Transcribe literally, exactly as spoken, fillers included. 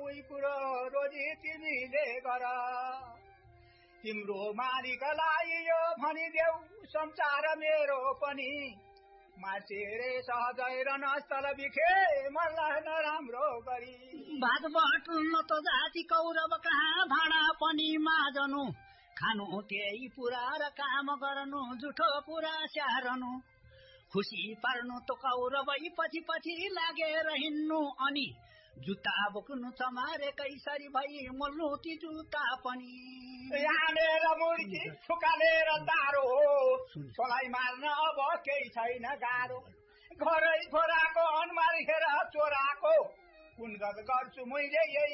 सबै कुरो रोजी तिमीले गर तिम्रो मालिकलाई यो भनिदेऊ संसार मेरो पनि मासेरे सहजै र नस्थल बिखे मलाई नराम्रो गरी भात बटुल्न त जाति कौरव कहाँ भाँडा पनि माझनु खानु त्यही पुरा र काम गर्नु जुठो कुरा स्याहार्नु खुसी पार्नु त कौरवै पछि पछि लागेर हिँड्नु अनि जुत्ता बोक्नु चमारे कैसरी भई मोल्नु ती जुत्ता पनि यानेर मुर्की फुकालेर दारो सोलाई मार्न अब केही छैन गाह्रो घरै छोराको अनुहार हेर चोराको कुन गत गर्छु मैले यही